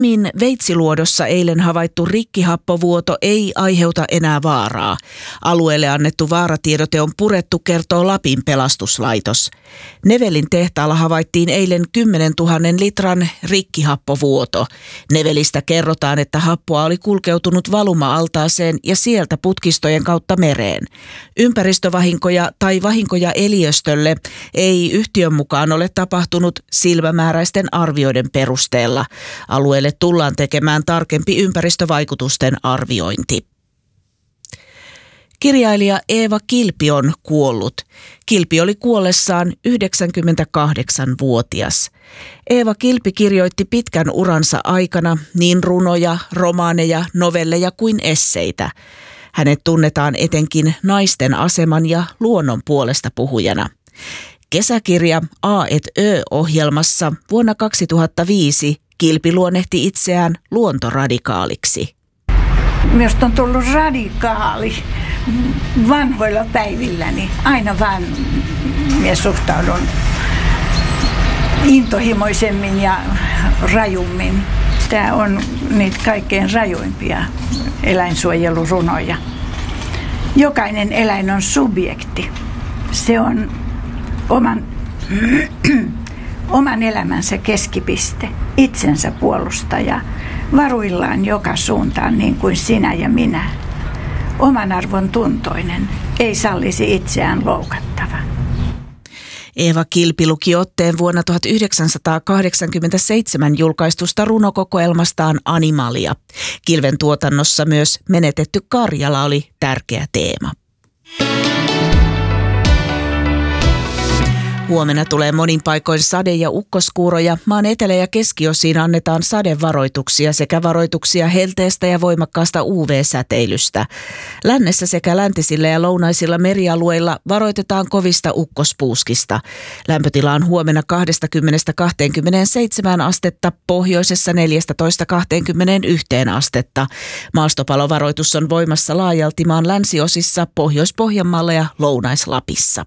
Min Veitsiluodossa eilen havaittu rikkihappovuoto ei aiheuta enää vaaraa. Alueelle annettu vaaratiedote on purettu, kertoo Lapin pelastuslaitos. Nevelin tehtaalla havaittiin eilen 10 000 litran rikkihappovuoto. Nevelistä kerrotaan, että happoa oli kulkeutunut valuma-altaaseen ja sieltä putkistojen kautta mereen. Ympäristövahinkoja tai vahinkoja eliöstölle ei yhtiön mukaan ole tapahtunut silmämääräisten arvioiden perusteella. Alueelle tullaan tekemään tarkempi ympäristövaikutusten arviointi. Kirjailija Eeva Kilpi on kuollut. Kilpi oli kuollessaan 98-vuotias. Eeva Kilpi kirjoitti pitkän uransa aikana niin runoja, romaaneja, novelleja kuin esseitä. Hänet tunnetaan etenkin naisten aseman ja luonnon puolesta puhujana. Kesäkirja A et Ö-ohjelmassa vuonna 2005 Kilpi luonnehti itseään luontoradikaaliksi. Minusta on tullut radikaali vanhoilla päivilläni. Aina vaan minä suhtaudun intohimoisemmin ja rajummin. Tämä on niitä kaikkein rajuimpia eläinsuojelurunoja. Jokainen eläin on subjekti. Se on oman elämänsä keskipiste, itsensä puolustaja, varuillaan joka suuntaan niin kuin sinä ja minä. Oman arvon tuntoinen, ei sallisi itseään loukattava. Eeva Kilpi luki otteen vuonna 1987 julkaistusta runokokoelmastaan Animalia. Kilven tuotannossa myös menetetty Karjala oli tärkeä teema. Huomenna tulee monin paikoin sade- ja ukkoskuuroja. Maan etelä- ja keskiosiin annetaan sadevaroituksia sekä varoituksia helteestä ja voimakkaasta UV-säteilystä. Lännessä sekä läntisillä ja lounaisilla merialueilla varoitetaan kovista ukkospuuskista. Lämpötila on huomenna 20–27 astetta, pohjoisessa 14–21 astetta. Maastopalovaroitus on voimassa laajalti maan länsiosissa, Pohjois-Pohjanmaalla ja Lounais-Lapissa.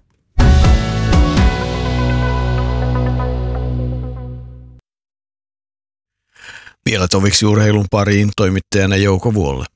Vielä toviksi urheilun pariin toimittajana Jouko Vuolle.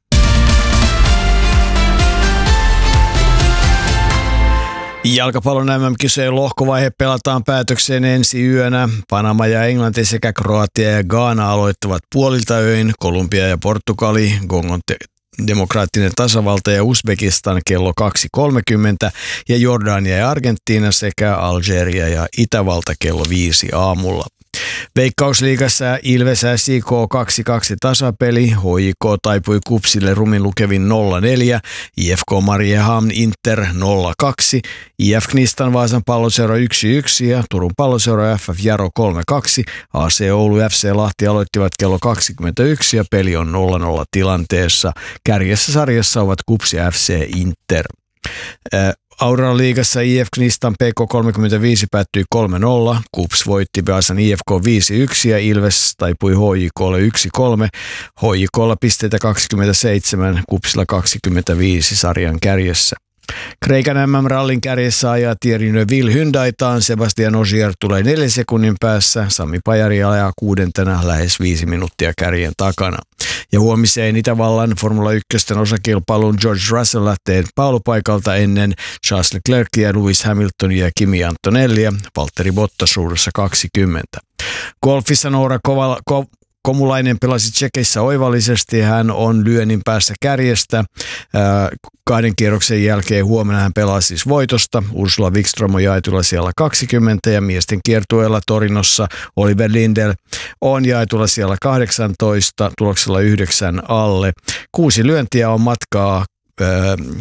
Jalkapallon MM-kisojen lohkovaihe pelataan päätökseen ensi yönä. Panama ja Englanti sekä Kroatia ja Ghana aloittavat puolilta öin. Kolumbia ja Portugali, Kongon demokraattinen tasavalta ja Uzbekistan kello 2.30 ja Jordania ja Argentiina sekä Algeria ja Itävalta kello 5 aamulla. Veikkausliigassa Ilves SIK 2-2 tasapeli, HJK taipui KuPSille rumin lukevin 0-4, IFK Mariehamn Inter 0-2, IF Knistan Vaasan Palloseura 1-1 ja Turun Palloseura FF Jaro 3-2, AC Oulu FC Lahti aloittivat kello 21 ja peli on 0-0 tilanteessa. Kärjessä sarjassa ovat KuPS ja FC Inter. Auran liigassa IF Knistan PK35 päättyi 3-0, KuPS voitti Vaasan IFK 5-1 ja Ilves taipui HJKlle 1-3. HJKlla pisteitä 27, KuPSilla 25 sarjan kärjessä. Kreikan MM-rallin kärjessä ajaa Thierry Neuville Hyundaitaan, Sebastian Ogier tulee 4 sekunnin päässä, Sami Pajari ajaa 6. lähes 5 minuuttia kärjen takana. Ja huomiseen Itävallan Formula 1 osakilpailun George Russell lähtee paalupaikalta ennen Charles Leclercia, Lewis Hamiltonia ja Kimi Antonellia, Valtteri Bottas ruudussa 20. Golfissa Noora Komulainen pelasi Tšekeissä oivallisesti. Hän on lyönnin päässä kärjestä. 2 kierroksen jälkeen huomenna hän pelaa siis voitosta. Ursula Wikström on jaetulla siellä 20 ja miesten kiertueella Torinossa Oliver Lindell on jaetulla siellä 18, tuloksella 9 alle. 6 lyöntiä on matkaa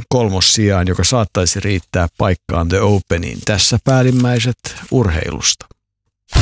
kolmossijaan, joka saattaisi riittää paikkaan The Openiin. Tässä päällimmäiset urheilusta.